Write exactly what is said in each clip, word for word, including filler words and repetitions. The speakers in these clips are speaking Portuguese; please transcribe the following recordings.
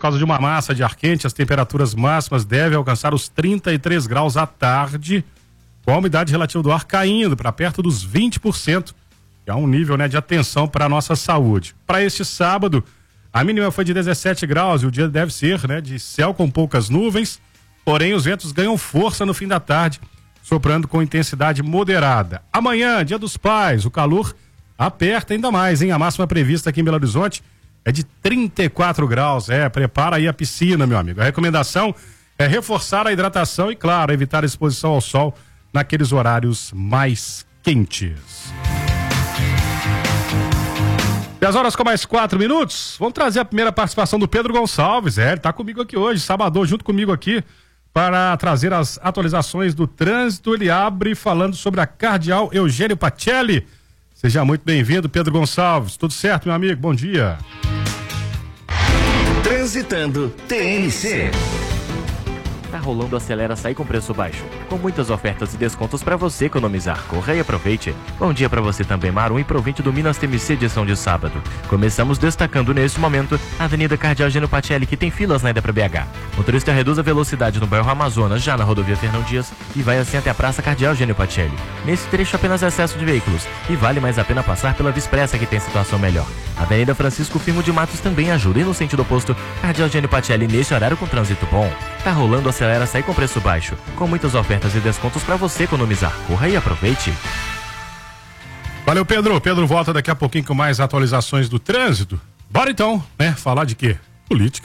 causa de uma massa de ar quente, as temperaturas máximas devem alcançar os trinta e três graus à tarde, com a umidade relativa do ar caindo para perto dos vinte por cento, que é um nível, né, de atenção para a nossa saúde. Para este sábado, a mínima foi de dezessete graus e o dia deve ser, né, de céu com poucas nuvens, porém os ventos ganham força no fim da tarde, soprando com intensidade moderada. Amanhã, dia dos pais, o calor aperta ainda mais, hein? A máxima prevista aqui em Belo Horizonte é de trinta e quatro graus. É, prepara aí a piscina, meu amigo. A recomendação é reforçar a hidratação e, claro, evitar a exposição ao sol naqueles horários mais quentes. dez horas com mais quatro minutos. Vamos trazer a primeira participação do Pedro Gonçalves. É, ele tá comigo aqui hoje, sábado, junto comigo aqui, para trazer as atualizações do trânsito. Ele abre falando sobre a Cardeal Eugênio Pacelli. Seja muito bem-vindo, Pedro Gonçalves. Tudo certo, meu amigo? Bom dia. Transitando T N C. Tá rolando Acelera Sai com preço baixo, com muitas ofertas e descontos para você economizar. Corra e aproveite. Bom dia para você também, Marum, e provinte do Minas T M C edição de sábado. Começamos destacando neste momento a Avenida Cardeal Eugênio Pacelli, que tem filas na ida para B H. Motorista reduz a velocidade no bairro Amazonas, já na rodovia Fernão Dias, e vai assim até a Praça Cardeal Eugênio Pacelli. Nesse trecho apenas excesso de veículos, e vale mais a pena passar pela Via Expressa, que tem situação melhor. A Avenida Francisco Firmo de Matos também ajuda, e no sentido oposto, Cardeal Eugênio Pacelli nesse horário com trânsito bom. Tá rolando Acelera Sai com preço baixo, com muitas ofertas e descontos para você economizar. Corra e aproveite. Valeu, Pedro. Pedro volta daqui a pouquinho com mais atualizações do trânsito. Bora então, né? Falar de quê? Política.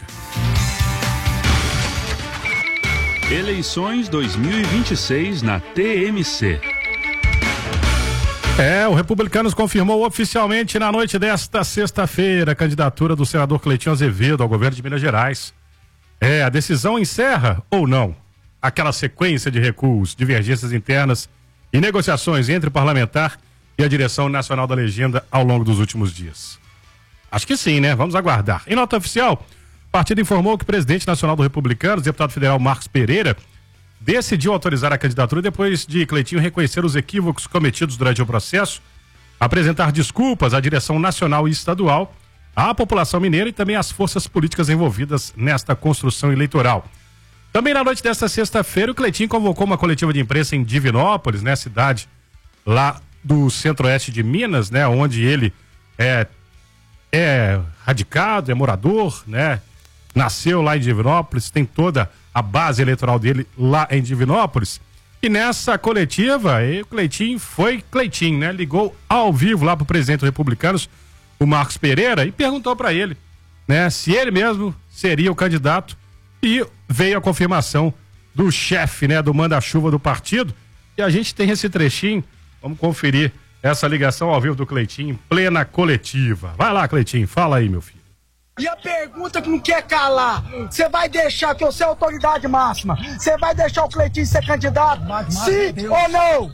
Eleições dois mil e vinte e seis na T M C. É, o Republicanos confirmou oficialmente na noite desta sexta-feira a candidatura do senador Cleitinho Azevedo ao governo de Minas Gerais. É, a decisão encerra ou não aquela sequência de recuos, divergências internas e negociações entre o parlamentar e a direção nacional da legenda ao longo dos últimos dias? Acho que sim, né? Vamos aguardar. Em nota oficial, o partido informou que o presidente nacional do Republicanos, deputado federal Marcos Pereira, decidiu autorizar a candidatura depois de Cleitinho reconhecer os equívocos cometidos durante o processo, apresentar desculpas à direção nacional e estadual, à população mineira e também às forças políticas envolvidas nesta construção eleitoral. Também na noite desta sexta-feira, o Cleitinho convocou uma coletiva de imprensa em Divinópolis, né, cidade lá do centro-oeste de Minas, né, onde ele é, é radicado, é morador, né, nasceu lá em Divinópolis, tem toda a base eleitoral dele lá em Divinópolis. E nessa coletiva, aí, o Cleitinho foi Cleitinho, né, ligou ao vivo lá pro presidente dos Republicanos, o Marcos Pereira, e perguntou para ele, né, se ele mesmo seria o candidato, e veio a confirmação do chefe, né, do manda-chuva do partido, e a gente tem esse trechinho, vamos conferir essa ligação ao vivo do Cleitinho em plena coletiva. Vai lá, Cleitinho, fala aí, meu filho. E a pergunta que não quer calar, você vai deixar que eu sou a autoridade máxima, você vai deixar o Cleitinho ser candidato, sim ou não?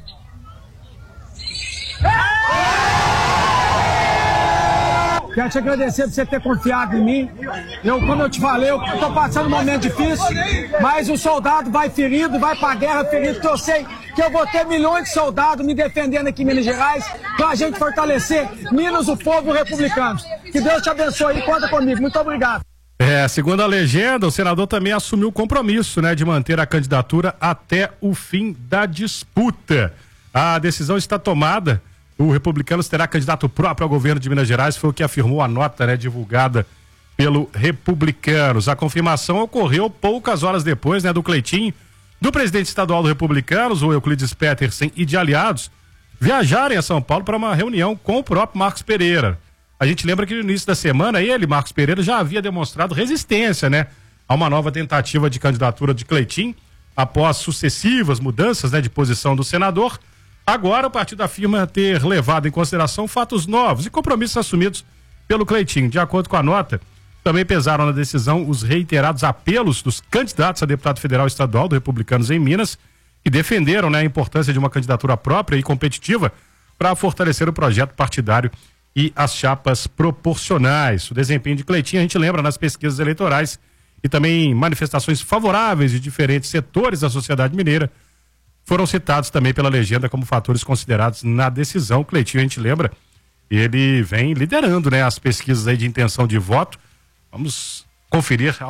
Quero te agradecer por você ter confiado em mim. Eu, como eu te falei, eu tô passando um momento difícil, mas o soldado vai ferido, vai pra guerra ferido, porque eu sei que eu vou ter milhões de soldados me defendendo aqui em Minas Gerais, pra gente fortalecer Minas, o povo e os republicanos. Que Deus te abençoe e conta comigo. Muito obrigado. É, segundo a legenda, o senador também assumiu o compromisso, né, de manter a candidatura até o fim da disputa. A decisão está tomada. O Republicanos terá candidato próprio ao governo de Minas Gerais, foi o que afirmou a nota, né, divulgada pelo Republicanos. A confirmação ocorreu poucas horas depois, né, do Cleitinho, do presidente estadual do Republicanos, o Euclides Petersen, e de aliados, viajarem a São Paulo para uma reunião com o próprio Marcos Pereira. A gente lembra que no início da semana ele, Marcos Pereira, já havia demonstrado resistência, né, a uma nova tentativa de candidatura de Cleitinho, após sucessivas mudanças, né, de posição do senador. Agora o partido afirma ter levado em consideração fatos novos e compromissos assumidos pelo Cleitinho. De acordo com a nota, também pesaram na decisão os reiterados apelos dos candidatos a deputado federal e estadual do Republicanos em Minas, que defenderam, né, a importância de uma candidatura própria e competitiva para fortalecer o projeto partidário e as chapas proporcionais. O desempenho de Cleitinho, a gente lembra nas pesquisas eleitorais e também manifestações favoráveis de diferentes setores da sociedade mineira, foram citados também pela legenda como fatores considerados na decisão. Cleitinho, a gente lembra, ele vem liderando, né, as pesquisas aí de intenção de voto. Vamos conferir